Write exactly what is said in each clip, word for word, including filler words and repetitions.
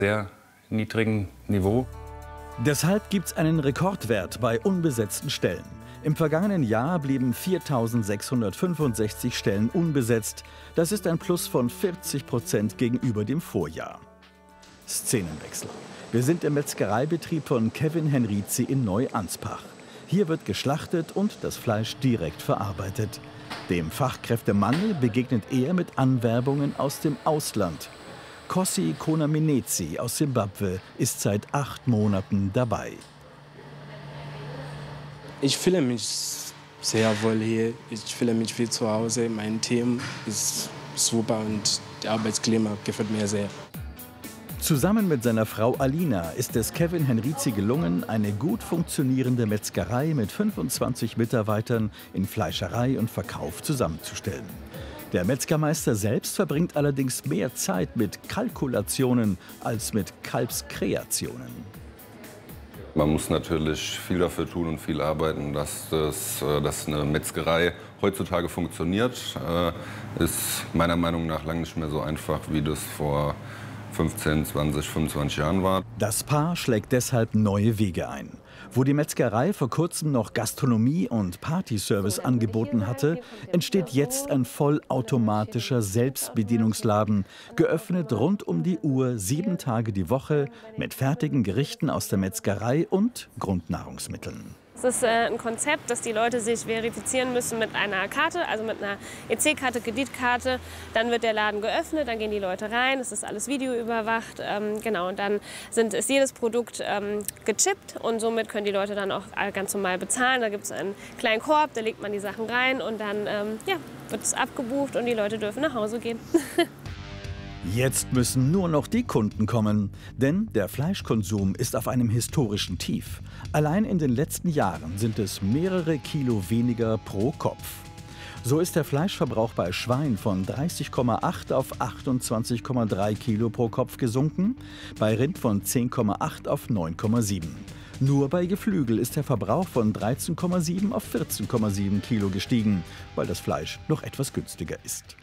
sehr niedrigen Niveau. Deshalb gibt es einen Rekordwert bei unbesetzten Stellen. Im vergangenen Jahr blieben viertausendsechshundertfünfundsechzig Stellen unbesetzt. Das ist ein Plus von vierzig Prozent gegenüber dem Vorjahr. Szenenwechsel. Wir sind im Metzgereibetrieb von Kevin Henrizi in Neu-Anspach. Hier wird geschlachtet und das Fleisch direkt verarbeitet. Dem Fachkräftemangel begegnet er mit Anwerbungen aus dem Ausland. Kossi Konamenezi aus Simbabwe ist seit acht Monaten dabei. Ich fühle mich sehr wohl hier. Ich fühle mich wie zu Hause. Mein Team ist super und das Arbeitsklima gefällt mir sehr. Zusammen mit seiner Frau Alina ist es Kevin Henrizi gelungen, eine gut funktionierende Metzgerei mit fünfundzwanzig Mitarbeitern in Fleischerei und Verkauf zusammenzustellen. Der Metzgermeister selbst verbringt allerdings mehr Zeit mit Kalkulationen als mit Kalbskreationen. Man muss natürlich viel dafür tun und viel arbeiten, dass, das, dass eine Metzgerei heutzutage funktioniert. Ist meiner Meinung nach lange nicht mehr so einfach, wie das vor fünfzehn, zwanzig, fünfundzwanzig Jahren war. Das Paar schlägt deshalb neue Wege ein. Wo die Metzgerei vor kurzem noch Gastronomie und Partyservice angeboten hatte, entsteht jetzt ein vollautomatischer Selbstbedienungsladen, geöffnet rund um die Uhr, sieben Tage die Woche, mit fertigen Gerichten aus der Metzgerei und Grundnahrungsmitteln. Es ist äh, ein Konzept, dass die Leute sich verifizieren müssen mit einer Karte, also mit einer E C-Karte, Kreditkarte. Dann wird der Laden geöffnet, dann gehen die Leute rein, es ist alles videoüberwacht. Ähm, genau, und dann sind, ist jedes Produkt ähm, gechippt und somit können die Leute dann auch ganz normal bezahlen. Da gibt es einen kleinen Korb, da legt man die Sachen rein und dann ähm, ja, wird es abgebucht und die Leute dürfen nach Hause gehen. Jetzt müssen nur noch die Kunden kommen, denn der Fleischkonsum ist auf einem historischen Tief. Allein in den letzten Jahren sind es mehrere Kilo weniger pro Kopf. So ist der Fleischverbrauch bei Schwein von dreißig Komma acht auf achtundzwanzig Komma drei Kilo pro Kopf gesunken, bei Rind von zehn Komma acht auf neun Komma sieben. Nur bei Geflügel ist der Verbrauch von dreizehn Komma sieben auf vierzehn Komma sieben Kilo gestiegen, weil das Fleisch noch etwas günstiger ist.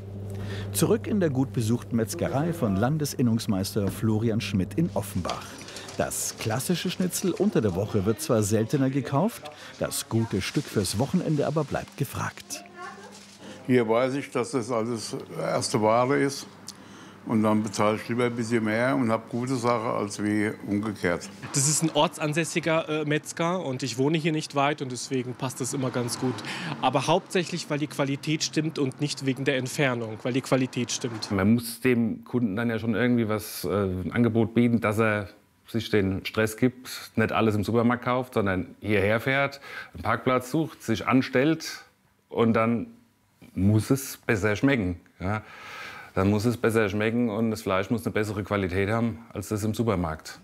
Zurück in der gut besuchten Metzgerei von Landesinnungsmeister Florian Schmidt in Offenbach. Das klassische Schnitzel unter der Woche wird zwar seltener gekauft, das gute Stück fürs Wochenende aber bleibt gefragt. Hier weiß ich, dass das alles erste Ware ist. Und dann bezahle ich lieber ein bisschen mehr und habe gute Sache als wie umgekehrt. Das ist ein ortsansässiger äh, Metzger und ich wohne hier nicht weit und deswegen passt das immer ganz gut. Aber hauptsächlich, weil die Qualität stimmt und nicht wegen der Entfernung, weil die Qualität stimmt. Man muss dem Kunden dann ja schon irgendwie was, äh, ein Angebot bieten, dass er sich den Stress gibt, nicht alles im Supermarkt kauft, sondern hierher fährt, einen Parkplatz sucht, sich anstellt und dann muss es besser schmecken. Ja. Dann muss es besser schmecken und das Fleisch muss eine bessere Qualität haben als das im Supermarkt.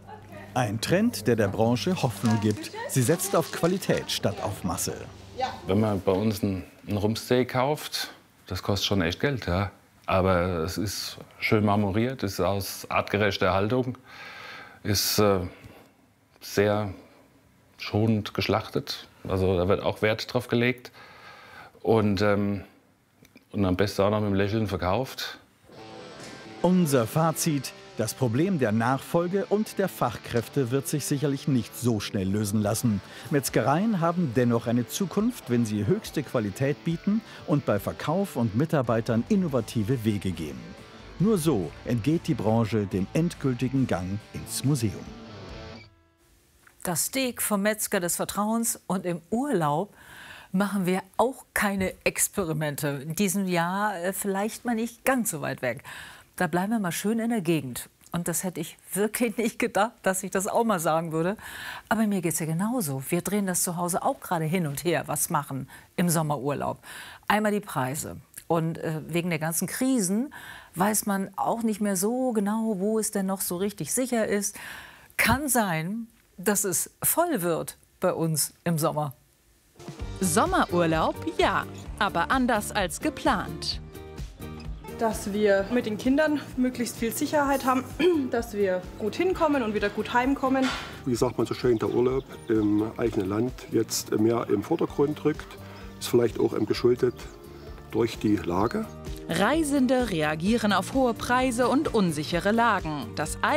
Ein Trend, der der Branche Hoffnung gibt. Sie setzt auf Qualität statt auf Masse. Wenn man bei uns ein, ein Rumpsteak kauft, das kostet schon echt Geld. Ja. Aber es ist schön marmoriert, ist aus artgerechter Haltung, ist äh, sehr schonend geschlachtet. Also da wird auch Wert drauf gelegt. Und ähm, Und am besten auch noch mit dem Lächeln verkauft. Unser Fazit: Das Problem der Nachfolge und der Fachkräfte wird sich sicherlich nicht so schnell lösen lassen. Metzgereien haben dennoch eine Zukunft, wenn sie höchste Qualität bieten und bei Verkauf und Mitarbeitern innovative Wege gehen. Nur so entgeht die Branche dem endgültigen Gang ins Museum. Das Steak vom Metzger des Vertrauens und im Urlaub machen wir auch keine Experimente. In diesem Jahr äh, vielleicht mal nicht ganz so weit weg. Da bleiben wir mal schön in der Gegend. Und das hätte ich wirklich nicht gedacht, dass ich das auch mal sagen würde. Aber mir geht es ja genauso. Wir drehen das zu Hause auch gerade hin und her, was machen im Sommerurlaub. Einmal die Preise. Und äh, wegen der ganzen Krisen weiß man auch nicht mehr so genau, wo es denn noch so richtig sicher ist. Kann sein, dass es voll wird bei uns im Sommer. Sommerurlaub, ja, aber anders als geplant. Dass wir mit den Kindern möglichst viel Sicherheit haben, dass wir gut hinkommen und wieder gut heimkommen. Wie sagt man so schön, der Urlaub im eigenen Land jetzt mehr im Vordergrund rückt, ist vielleicht auch geschuldet durch die Lage. Reisende reagieren auf hohe Preise und unsichere Lagen. Das